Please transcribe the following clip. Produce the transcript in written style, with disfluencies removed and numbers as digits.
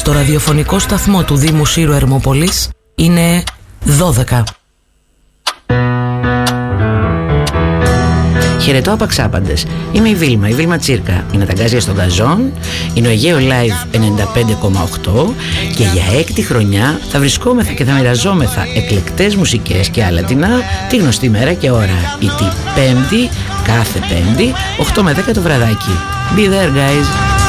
το ραδιοφωνικό σταθμό του Δήμου Σύρου Ερμόπολης είναι 12. Χαιρετώ απαξάπαντες. Είμαι η Βίλμα Τσίρκα. Είναι τα γκάζια στον Καζόν. Είναι ο Αιγαίο Live 95,8 και για 6η χρονιά θα βρισκόμεθα και θα μοιραζόμεθα εκλεκτές μουσικές και αλατινά τη γνωστή μέρα και ώρα. Η Πέμπτη, κάθε Πέμπτη, 8 με 10 το βραδάκι. Be there, guys!